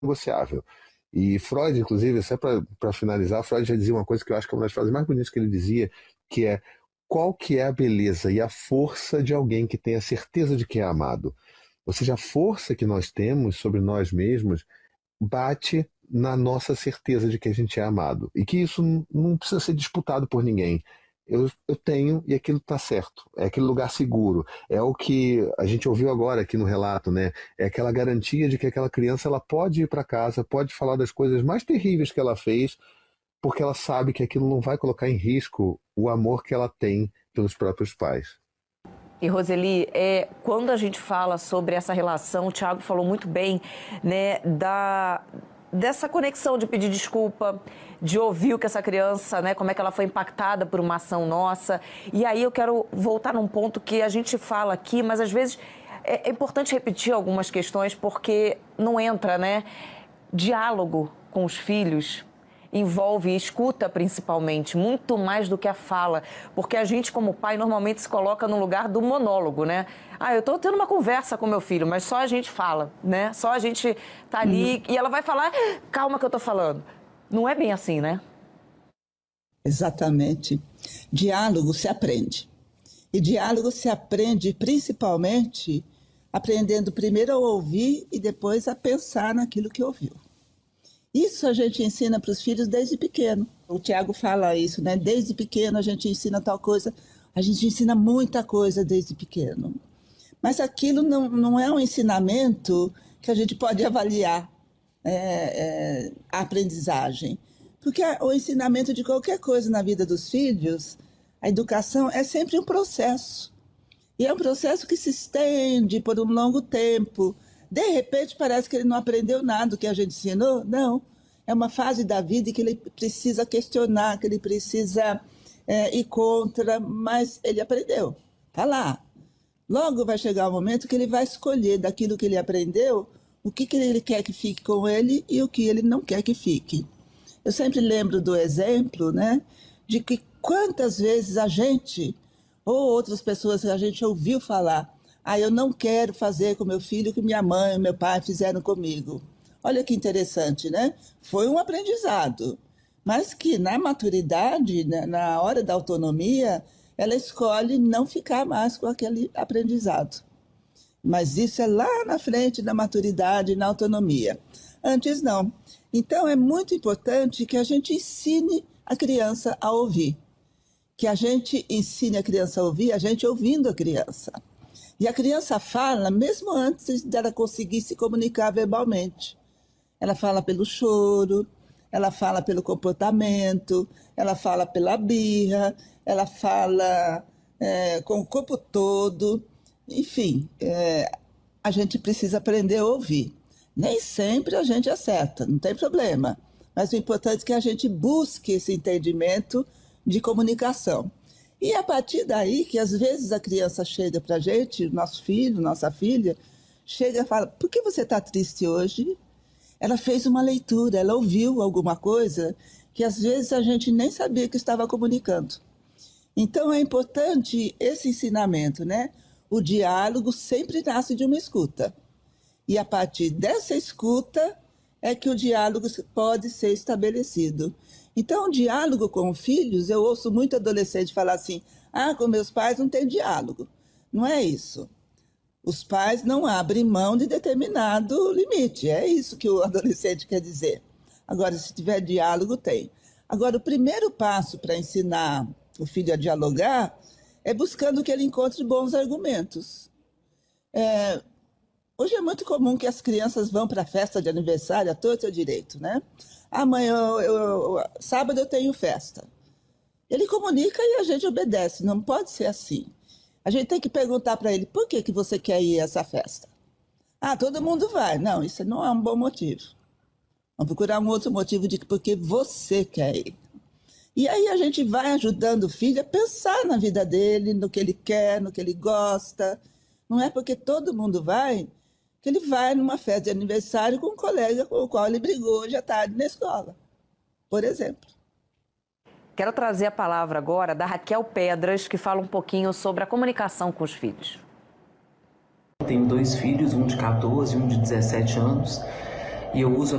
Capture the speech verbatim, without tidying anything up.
negociável. E Freud, inclusive, só para finalizar, Freud já dizia uma coisa que eu acho que é uma das frases mais bonitas que ele dizia, que é: qual que é a beleza e a força de alguém que tem a certeza de que é amado? Ou seja, a força que nós temos sobre nós mesmos bate na nossa certeza de que a gente é amado. E que isso não, não precisa ser disputado por ninguém. Eu, eu tenho e aquilo está certo. É aquele lugar seguro. É o que a gente ouviu agora aqui no relato, né? É aquela garantia de que aquela criança ela pode ir para casa, pode falar das coisas mais terríveis que ela fez, porque ela sabe que aquilo não vai colocar em risco o amor que ela tem pelos próprios pais. E, Roseli, é, quando a gente fala sobre essa relação, o Thiago falou muito bem, né, da, dessa conexão de pedir desculpa, de ouvir o que essa criança, né, como é que ela foi impactada por uma ação nossa. E aí eu quero voltar num ponto que a gente fala aqui, mas às vezes é, é importante repetir algumas questões porque não entra, né? Diálogo com os filhos envolve escuta, principalmente, muito mais do que a fala, porque a gente, como pai, normalmente se coloca no lugar do monólogo, né? Ah, eu estou tendo uma conversa com meu filho, mas só a gente fala, né? Só a gente tá ali uhum. E ela vai falar, calma que eu estou falando. Não é bem assim, né? Exatamente. Diálogo se aprende. E diálogo se aprende principalmente aprendendo primeiro a ouvir e depois a pensar naquilo que ouviu. Isso a gente ensina para os filhos desde pequeno. O Tiago fala isso, né? Desde pequeno a gente ensina tal coisa. A gente ensina muita coisa desde pequeno. Mas aquilo não, não é um ensinamento que a gente pode avaliar é, é, a aprendizagem. Porque o ensinamento de qualquer coisa na vida dos filhos, a educação é sempre um processo. E é um processo que se estende por um longo tempo. De repente, parece que ele não aprendeu nada do que a gente ensinou. Não, é uma fase da vida que ele precisa questionar, que ele precisa é, ir contra, mas ele aprendeu, está lá. Logo vai chegar o momento que ele vai escolher daquilo que ele aprendeu, o que, que ele quer que fique com ele e o que ele não quer que fique. Eu sempre lembro do exemplo, né, de que quantas vezes a gente, ou outras pessoas que a gente ouviu falar, ah, eu não quero fazer com meu filho o que minha mãe e meu pai fizeram comigo. Olha que interessante, né? Foi um aprendizado, mas que na maturidade, na hora da autonomia, ela escolhe não ficar mais com aquele aprendizado. Mas isso é lá na frente da maturidade, na autonomia. Antes não. Então é muito importante que a gente ensine a criança a ouvir. Que a gente ensine a criança a ouvir, a gente ouvindo a criança. E a criança fala mesmo antes dela conseguir se comunicar verbalmente. Ela fala pelo choro, ela fala pelo comportamento, ela fala pela birra, ela fala é, com o corpo todo. Enfim, é, a gente precisa aprender a ouvir. Nem sempre a gente acerta, não tem problema. Mas o importante é que a gente busque esse entendimento de comunicação. E a partir daí que às vezes a criança chega para a gente, nosso filho, nossa filha, chega e fala, por que você está triste hoje? Ela fez uma leitura, ela ouviu alguma coisa que às vezes a gente nem sabia que estava comunicando. Então é importante esse ensinamento, né? O diálogo sempre nasce de uma escuta. E a partir dessa escuta é que o diálogo pode ser estabelecido. Então, o diálogo com filhos, eu ouço muito adolescente falar assim, ah, com meus pais não tem diálogo. Não é isso. Os pais não abrem mão de determinado limite. É isso que o adolescente quer dizer. Agora, se tiver diálogo, tem. Agora, o primeiro passo para ensinar o filho a dialogar é buscando que ele encontre bons argumentos. É, hoje é muito comum que as crianças vão para a festa de aniversário, a torto e a direito, né? Ah, mãe, eu, eu, eu, sábado eu tenho festa. Ele comunica e a gente obedece, não pode ser assim. A gente tem que perguntar para ele, por que, que você quer ir a essa festa? Ah, todo mundo vai. Não, isso não é um bom motivo. Vamos procurar um outro motivo de porque você quer ir. E aí a gente vai ajudando o filho a pensar na vida dele, no que ele quer, no que ele gosta. Não é porque todo mundo vai que ele vai numa festa de aniversário com um colega com o qual ele brigou hoje à tarde na escola, por exemplo. Quero trazer a palavra agora da Raquel Pedras, que fala um pouquinho sobre a comunicação com os filhos. Tenho dois filhos, um de quatorze e um de dezessete anos. e eu uso